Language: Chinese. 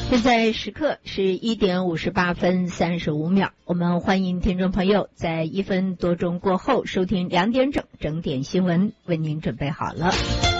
现在时刻是1点58分35秒，我们欢迎听众朋友在1分多钟过后收听2点整点新闻，为您准备好了。